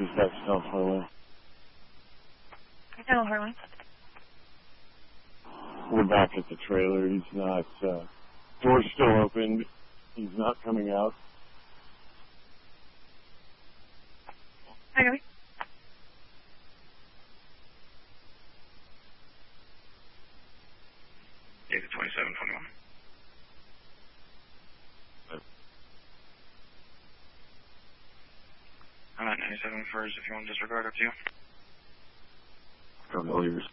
back to South Harlem. Hello, Harlan. We're back at the trailer. He's not, door's still open. He's not coming out. Hi, Gabby. David 2721. I'm at 97 first if you want to disregard up to you. From Hilliers.